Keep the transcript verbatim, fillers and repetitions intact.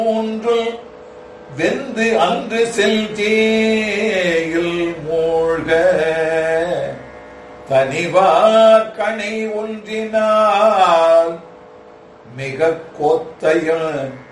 மூன்று வெந்து அன்று செல்தேயில் மூழ்க தனிவார் கணை ஒன்றினால் மிக கோத்தையும்